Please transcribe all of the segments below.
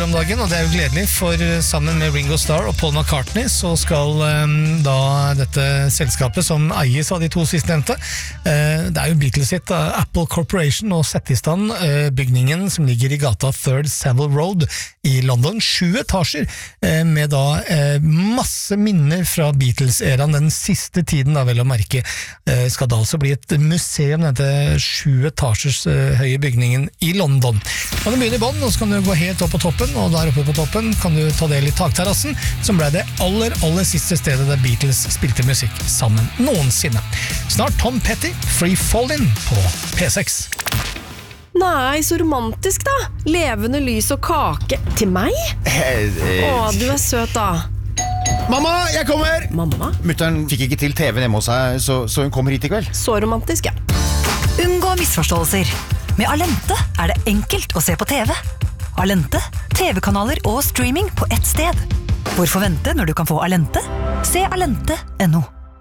om dagen, og det jo gledelig, for sammen med Ringo Starr og Paul McCartney så skal da dette selskapet som eies av de to sistnevnte, det jo Beatles sitt, Apple Corporation, og sette i stand bygningen som ligger i gata 3rd Savile Road i London, 7 etasjer, med da masse minner fra Beatles-eraen, den siste tiden da vel å merke, skal da altså bli et museum, denne 7 etasjers høye bygningen i London. Kan du begynne i bånd, og så kan du gå helt opp på toppen, og der oppe på toppen kan du ta del i takterrassen, som ble det aller siste stedet der Beatles spilte musikk sammen noensinne. Snart Tom Petty, Free Fallin' på P6. Nei, så romantisk da. Levende lys og kake. Til meg? Å, du søt da. Mamma, jeg kommer! Mamma? Mutteren fikk ikke til TV hjemme hos seg, så hun kommer hit i kveld. Så romantisk, ja. Unngå misforståelser. Med Alente det enkelt å se på TV. Alente, TV-kanaler og streaming på ett sted. Hvorfor vente når du kan få Alente? Se alente.no.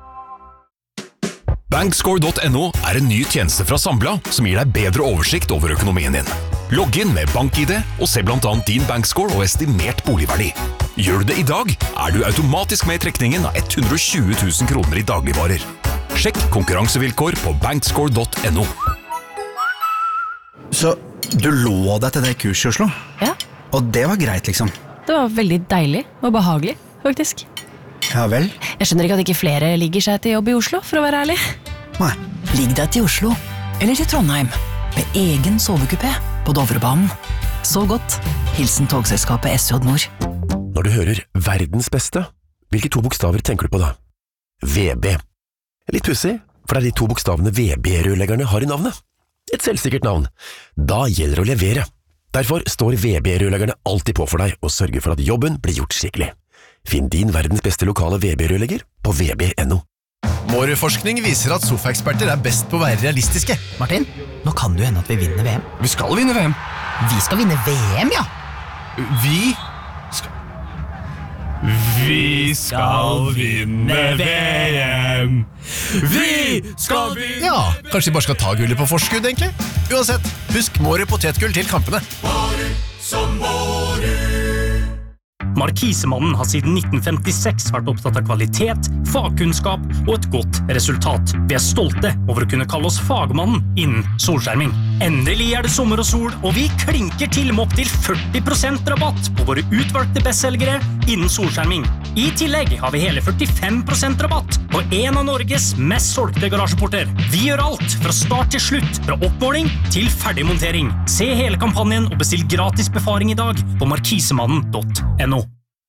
Bankscore.no en ny tjeneste fra Sambla som gir deg bedre oversikt over økonomien din. Logg inn med BankID og se blant annet din bankscore og estimert boligverdi. Gjør du det i dag, du automatisk med i trekningen av 120 000 kroner i dagligvarer. Sjekk konkurransevilkår på bankscore.no. Så du lå deg til det kurset i Oslo? Ja. Og det var greit, liksom? Det var veldig deilig og behagelig, faktisk. Ja vel? Jeg skjønner ikke at ikke flere ligger seg til jobb i Oslo, for å være ærlig. Nei. Ligg deg til Oslo, eller til Trondheim, med egen sovekupé på Dovrebanen. Så godt. Hilsen togselskapet SJ Nord. Når du hører verdens beste, hvilke 2 bokstaver tenker du på da? VB. Litt pussig, for det de 2 bokstavene VB-rørleggerne har i navnet. Et selvsikkert navn. Da gjelder det å levere. Derfor står VB-rørleggerne alltid på for deg og sørger for at jobben blir gjort skikkelig. Finn din verdens beste lokale VB-rørlegger på vb.no. Mårud-forskning viser at sofaeksperter best på å være realistiske. Martin, nå kan det jo hende at vi vinner VM. Vi skal vinne VM. Vi skal vinne VM, ja. Vi skal vinne VM. Vi skal vinne. Ja, kanskje vi bare skal ta gullet på forskudd, egentlig. Uansett, husk Mårud potetgull til kampene. Mårud som Mårud. Markisemannen har siden 1956 vært opptatt av kvalitet, fagkunnskap og et godt resultat. Vi stolte over å kunne kalle oss fagmannen innen solskjerming. Endelig det sommer og sol, og vi klinker til med opp til 40% rabatt på våre utvalgte bestselgere innen solskjerming. I tillegg har vi hele 45% rabatt på en av Norges mest solgte garasjeporter. Vi gjør alt fra start til slutt, fra oppmåling til ferdigmontering. Se hele kampanjen og bestill gratis befaring i dag på markisemannen.no.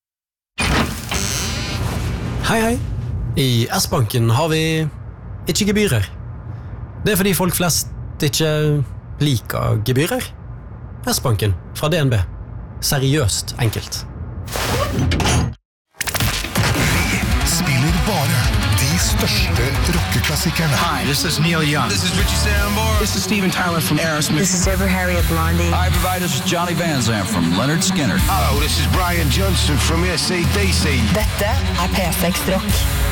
Hei. I S-banken har vi ikke gebyrer. Det fordi folk flest ikke liker gebyrer. S-banken fra DNB. Seriøst enkelt. Vi spiller bare de største rockeklassikerne. Hi, this is Neil Young. This is Richie Sambora. This is Steven Tyler from Aerosmith. This is Deborah Harry of Blondie. Hi, everybody. This is Johnny Van Zandt from Leonard Skinner. Hello, this is Brian Johnson from AC/DC. Dette P6 Rock.